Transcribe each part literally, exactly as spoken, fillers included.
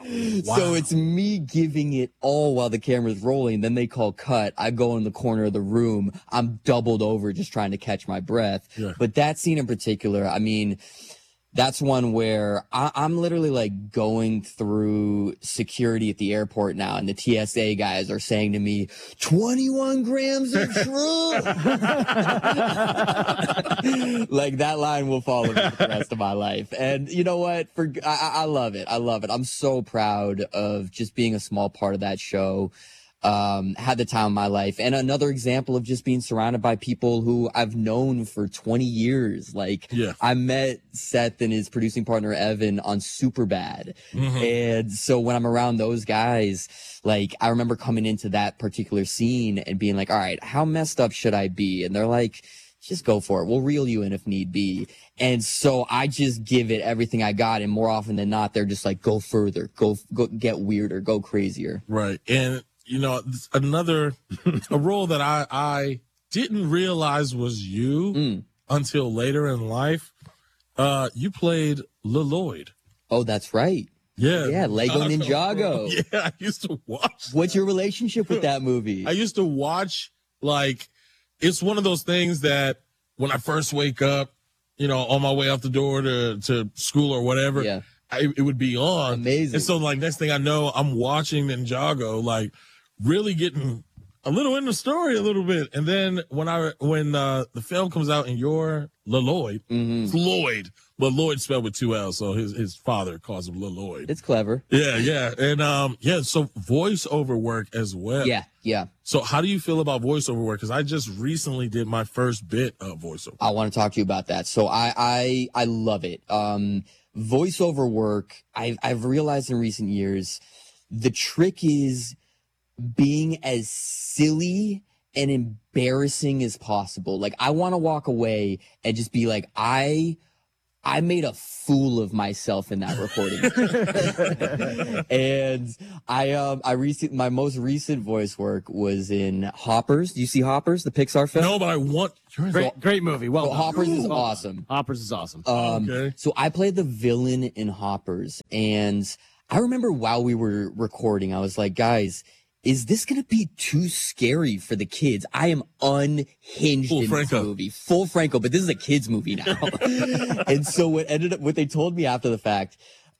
Wow. So it's me giving it all while the camera's rolling. Then they call cut. I go in the corner of the room. I'm doubled over just trying to catch my breath. Yeah. But that scene in particular, I mean, that's one where I, I'm literally like going through security at the airport now, and the T S A guys are saying to me, twenty-one grams of shroom. Like that line will follow me for the rest of my life. And you know what? For I, I love it. I love it. I'm so proud of just being a small part of that show. Um, had the time of my life. And another example of just being surrounded by people who I've known for twenty years. Like, yeah. I met Seth and his producing partner, Evan, on Superbad. Mm-hmm. And so when I'm around those guys, like, I remember coming into that particular scene and being like, all right, how messed up should I be? And they're like, just go for it. We'll reel you in if need be. And so I just give it everything I got. And more often than not, they're just like, go further, go, go get weirder, go crazier. Right. And you know, another a role that I, I didn't realize was you mm. until later in life. Uh, you played Leloid. Oh, that's right. Yeah. Yeah, Lego Ninjago. Yeah, I used to watch. What's your relationship with that movie? I used to watch, like, it's one of those things that when I first wake up, you know, on my way out the door to, to school or whatever, yeah. I, it would be on. Amazing. And so, like, next thing I know, I'm watching Ninjago, like, really getting a little in the story a little bit. And then when I when uh, the film comes out and you're Leloid, mm-hmm. it's Lloyd, but Lloyd spelled with two L's, so his his father calls him Leloid. It's clever. Yeah, yeah. And um, yeah, so voiceover work as well. Yeah, yeah. So how do you feel about voiceover work? Because I just recently did my first bit of voiceover. I want to talk to you about that. So I I, I love it. Um, voiceover work, I've, I've realized in recent years, the trick is being as silly and embarrassing as possible. Like, I want to walk away and just be like, I, I made a fool of myself in that recording. And I, um, I recent, my most recent voice work was in Hoppers. Do you see Hoppers, the Pixar film? No, but I want. Great, great movie. Well, so Hoppers is well, awesome. Hoppers is awesome. Um, okay. So I played the villain in Hoppers, and I remember while we were recording, I was like, guys, is this going to be too scary for the kids? I am unhinged Full in Franco. this movie. Full Franco, but this is a kid's movie now. And so what ended up, what they told me after the fact,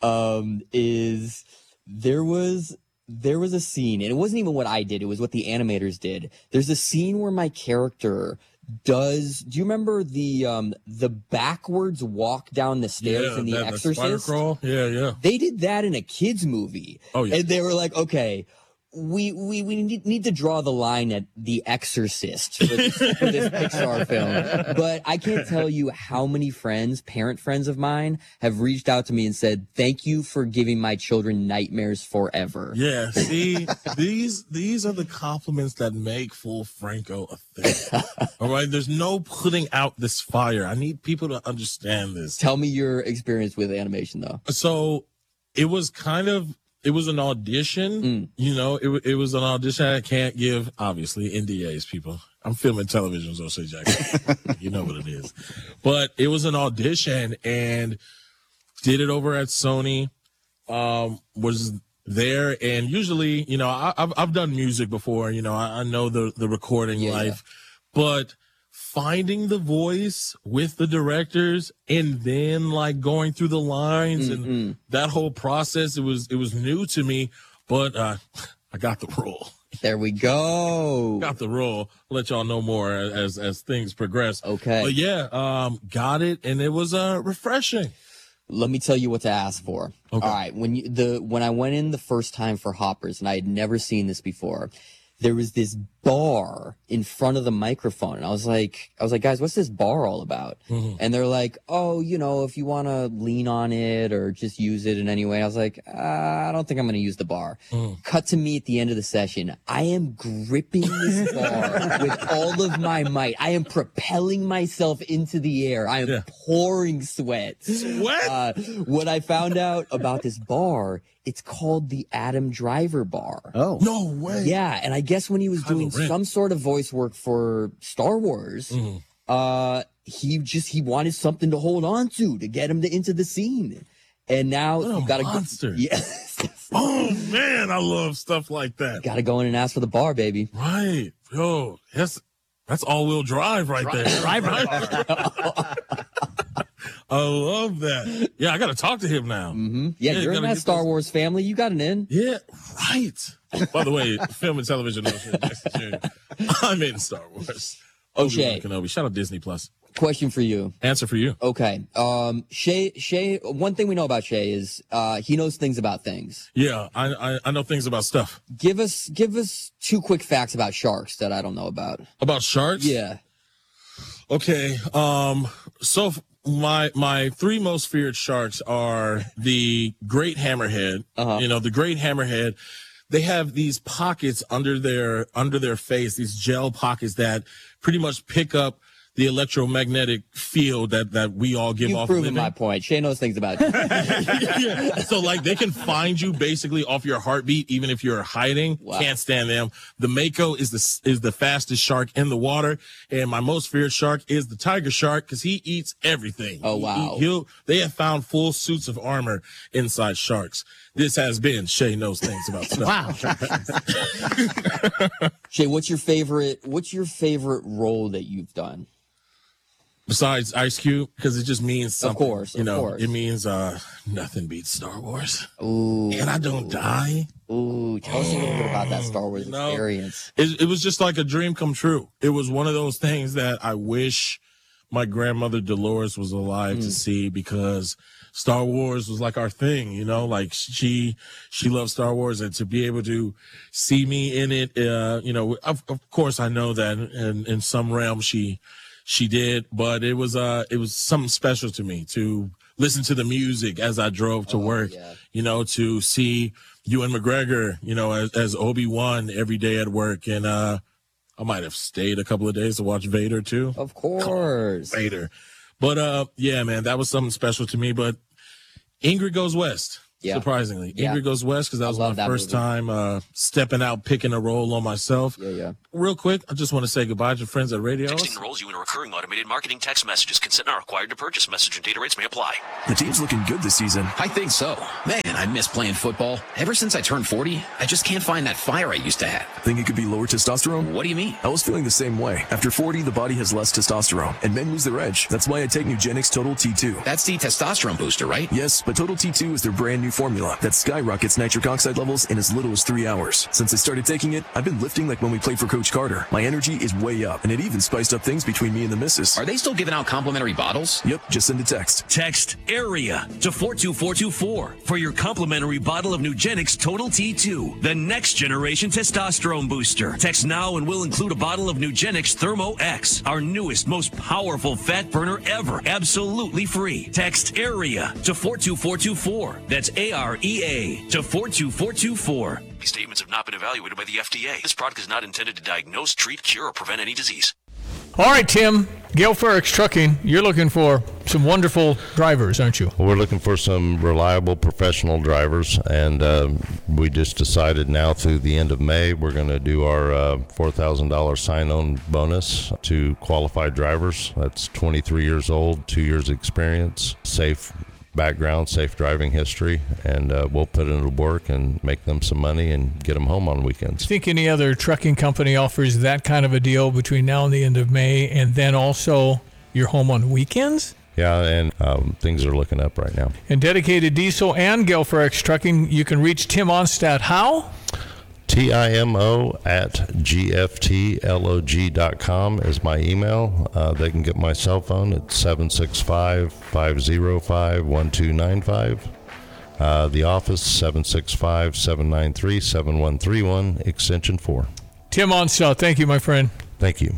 um, is there was, there was a scene, and it wasn't even what I did. It was what the animators did. There's a scene where my character does, do you remember the, um, the backwards walk down the stairs Yeah, in The that, the Exorcist? spider crawl. Yeah, yeah. They did that in a kid's movie. Oh, yeah. And they were like, okay, we we we need, need to draw the line at The Exorcist for this, for this Pixar film. But I can't tell you how many friends, parent friends of mine, have reached out to me and said, thank you for giving my children nightmares forever. Yeah, see, these these are the compliments that make Full Franco a thing. All right, there's no putting out this fire. I need people to understand this. Tell me your experience with animation, though. So it was kind of, it was an audition, Mm. you know, it, it was an audition. I can't give, obviously, N D As, people. I'm filming television, O'Shea Jackson. You know what it is. But it was an audition, and did it over at Sony, um, was there. And usually, you know, I, I've, I've done music before, you know, I, I know the, the recording Yeah, life, but finding the voice with the directors and then like going through the lines Mm-mm. and that whole process, it was, it was new to me, but, uh, I got the role. There we go. Got the role. I'll let y'all know more as, as things progress. Okay. But yeah, um, got it. And it was, uh, refreshing. Let me tell you what to ask for. Okay. All right. When you, the, when I went in the first time for Hoppers, and I had never seen this before, there was this bar in front of the microphone. And I was like, I was like, guys, what's this bar all about? Mm-hmm. And they're like, oh, you know, if you want to lean on it or just use it in any way. I was like, uh, I don't think I'm going to use the bar. Mm. Cut to me at the end of the session. I am gripping this bar with all of my might. I am propelling myself into the air. I am Yeah. pouring sweat. Sweat? Uh, what I found out about this bar, it's called the Adam Driver Bar. Oh. No way. Yeah, and I guess when he was Kylo doing Ren. some sort of voice work for Star Wars, Mhm. uh, he just he wanted something to hold on to to get him to, into the scene. And now What a you gotta monster. go. Yeah. Oh man, I love stuff like that. Gotta go in and ask for the bar, baby. Right. Yo, that's that's all-wheel drive right there. Drive right. I love that. Yeah, I got to talk to him now. Mm-hmm. Yeah, Yeah, you you're in gotta that get Star those- Wars family. You got an in. Yeah, right. By the way, film and television. Jackson Junior I'm in Star Wars. O'Shea, Obi-Wan Kenobi. Shout out Disney Plus. question for you. Answer for you. Okay. Um, Shay, Shay, one thing we know about Shay is, uh, he knows things about things. Yeah, I, I I know things about stuff. Give us, give us two quick facts about sharks that I don't know about. About sharks? Yeah. Okay. Um. So f- my my three most feared sharks are the great hammerhead. Uh-huh. You know, the great hammerhead. They have these pockets under their under their face, these gel pockets that pretty much pick up the electromagnetic field that that we all give You've off proven living. my point. Shay knows things about it. Yeah. So like they can find you basically off your heartbeat, even if you're hiding. Wow. Can't stand them. The mako is the is the fastest shark in the water, and my most feared shark is the tiger shark because he eats everything. Oh, He- wow. he, will they have found full suits of armor inside sharks. This has been Shay knows things about stuff. Wow. Shay, what's your favorite, what's your favorite role that you've done? Besides Ice Cube, because it just means something. course, you of know, course. it means uh nothing beats Star Wars, Ooh. and I don't die. Ooh, tell us a little bit about that Star Wars You know, experience. It, it was just like a dream come true. It was one of those things that I wish my grandmother Dolores was alive Mm. to see because Star Wars was like our thing, you know, like she, she loved Star Wars, and to be able to see me in it, uh, you know, of, of course I know that in, in some realm she, she did, but it was, uh, it was something special to me to listen to the music as I drove to Oh, work, yeah. you know, to see Ewan McGregor, you know, as, as Obi-Wan every day at work. And, uh, I might have stayed a couple of days to watch Vader too. Of course. Vader. But, uh, yeah, man, that was something special to me. But Ingrid Goes West. Yeah. Surprisingly, Yeah. Ingrid Goes West, because that I was my love that first movie. time uh, stepping out, picking a role on myself. Yeah, yeah. Real quick, I just want to say goodbye to friends at Radio. Texting enrolls you in a recurring automated marketing text messages. Consent not required to purchase. Message and data rates may apply. The team's looking good this season. I think so. Man, I miss playing football. Ever since I turned forty, I just can't find that fire I used to have. Think it could be lower testosterone? What do you mean? I was feeling the same way. After forty, the body has less testosterone, and men lose their edge. That's why I take Nugenix Total T two. That's the testosterone booster, right? Yes, but Total T two is their brand new formula that skyrockets nitric oxide levels in as little as three hours. Since I started taking it, I've been lifting like when we played for Coach Carter. My energy is way up, and it even spiced up things between me and the missus. Are they still giving out complimentary bottles? Yep, just send a text. Text AREA to four two four two four for your complimentary bottle of Nugenix Total T two, the next generation testosterone booster. Text now and we'll include a bottle of Nugenix Thermo X, our newest, most powerful fat burner ever, absolutely free. Text AREA to four two four two four. That's A R E A to four two four two four. These statements have not been evaluated by the F D A. This product is not intended to diagnose, treat, cure, or prevent any disease. All right, Tim, Gale Ferrex Trucking, you're looking for some wonderful drivers, aren't you? We're looking for some reliable professional drivers, and um, we just decided now through the end of May we're going to do our uh, four thousand dollars sign-on bonus to qualified drivers. That's twenty-three years old, two years experience, safe background, safe driving history, and uh, we'll put it into work and make them some money and get them home on weekends. Think any other trucking company offers that kind of a deal between now and the end of May, and then also you're home on weekends? Yeah, and um, things are looking up right now. And Dedicated Diesel and Gale Ferrex Trucking, you can reach Tim Onstadt how? T I M O at G F T log dot com is my email. Uh, they can get my cell phone at seven six five, five zero five, one two nine five. Uh, the office, seven six five, seven nine three, seven one three one, extension four. Tim Onstadt, thank you, my friend. Thank you.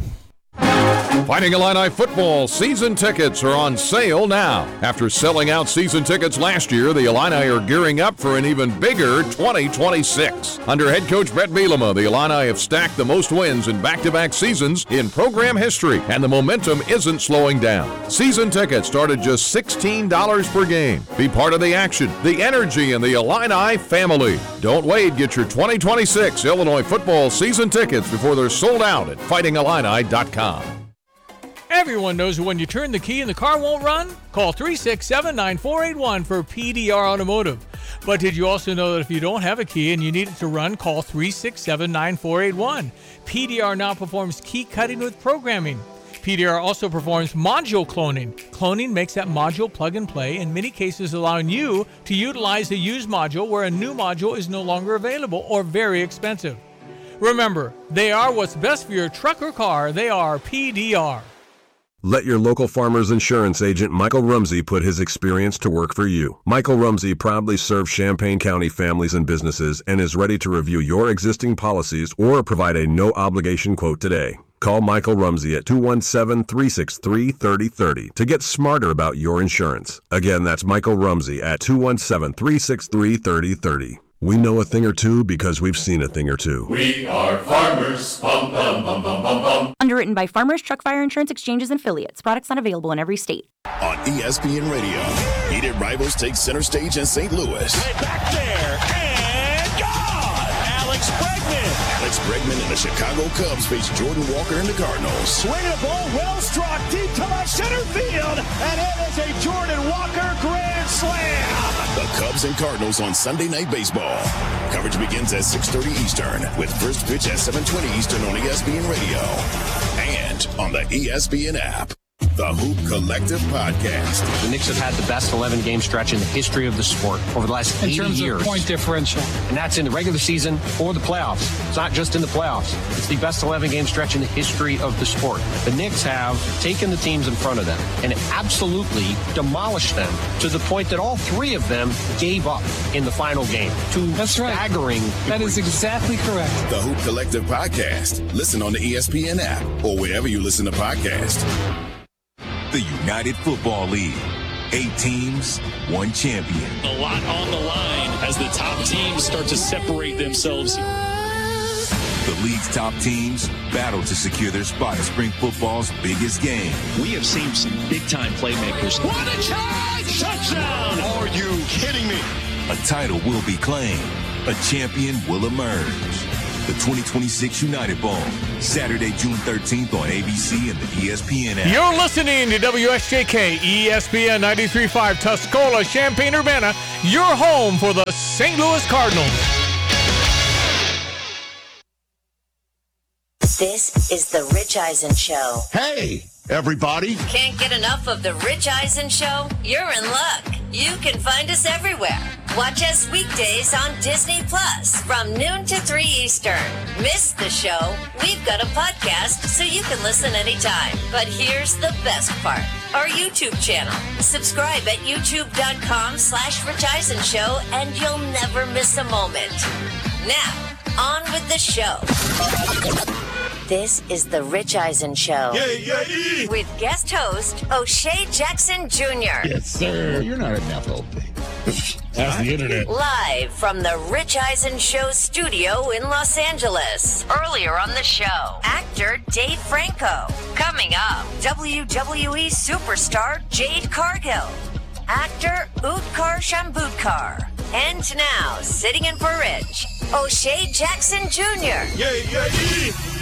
Fighting Illini football season tickets are on sale now. After selling out season tickets last year, the Illini are gearing up for an even bigger twenty twenty-six. Under head coach Brett Bielema, the Illini have stacked the most wins in back-to-back seasons in program history, and the momentum isn't slowing down. Season tickets start at just sixteen dollars per game. Be part of the action, the energy, and the Illini family. Don't wait. Get your twenty twenty-six Illinois football season tickets before they're sold out at fighting illini dot com. Everyone knows that when you turn the key and the car won't run, call three six seven, nine four eight one for P D R Automotive. But did you also know that if you don't have a key and you need it to run, call three six seven, nine four eight one. P D R now performs key cutting with programming. P D R also performs module cloning. Cloning makes that module plug and play, in many cases allowing you to utilize a used module where a new module is no longer available or very expensive. Remember, they are what's best for your truck or car. They are P D R. Let your local Farmers Insurance agent Michael Rumsey put his experience to work for you. Michael Rumsey proudly serves Champaign County families and businesses and is ready to review your existing policies or provide a no-obligation quote today. Call Michael Rumsey at two one seven, three six three, three zero three zero to get smarter about your insurance. Again, that's Michael Rumsey at two one seven, three six three, three zero three zero. We know a thing or two because we've seen a thing or two. We are farmers. Bum, bum, bum, bum, bum, bum. Underwritten by Farmers Truck Fire Insurance Exchanges and Affiliates. Products not available in every state. On E S P N Radio, Heated Rivals take center stage in Saint Louis. Right back there, and gone! Alex Bregman. Alex Bregman and the Chicago Cubs face Jordan Walker and the Cardinals. Swinging a ball, well struck, deep to left center field, and it is a Jordan Walker grand slam. The Cubs and Cardinals on Sunday Night Baseball. Coverage begins at six thirty Eastern, with first pitch at seven twenty Eastern on E S P N Radio and on the E S P N app. The Hoop Collective Podcast. The Knicks have had the best eleven-game stretch in the history of the sport over the last eighty years. In terms of point differential. And that's in the regular season or the playoffs. It's not just in the playoffs. It's the best eleven-game stretch in the history of the sport. The Knicks have taken the teams in front of them and absolutely demolished them to the point that all three of them gave up in the final game. To that's staggering right. That is exactly correct. The Hoop Collective Podcast. Listen on the E S P N app or wherever you listen to podcasts. The United Football League. Eight teams, one champion. A lot on the line as the top teams start to separate themselves. The league's top teams battle to secure their spot in spring football's biggest game. We have seen some big-time playmakers. What a charge! Touchdown! Are you kidding me? A title will be claimed. A champion will emerge. The twenty twenty-six United Bowl, Saturday, June thirteenth on A B C and the E S P N app. You're listening to W S J K, E S P N ninety-three point five, Tuscola, Champaign-Urbana, your home for the Saint Louis Cardinals. This is the Rich Eisen Show. Hey, everybody. Can't get enough of the Rich Eisen Show? You're in luck. You can find us everywhere. Watch us weekdays on Disney Plus from noon to three Eastern. Miss the show? We've got a podcast so you can listen anytime. But here's the best part. Our YouTube channel. Subscribe at youtube.com slash Rich Eisen Show and you'll never miss a moment. Now, on with the show. This is the Rich Eisen Show. Yeah, yeah, yeah. With guest host O'Shea Jackson Junior Yes, sir. You're not enough, old That's the internet. Live from the Rich Eisen Show studio in Los Angeles. Earlier on the show, actor Dave Franco. Coming up, W W E superstar Jade Cargill. Actor Utkarsh Ambudkar. And now, sitting in for Rich, O'Shea Jackson Junior Yeah, yeah, yeah.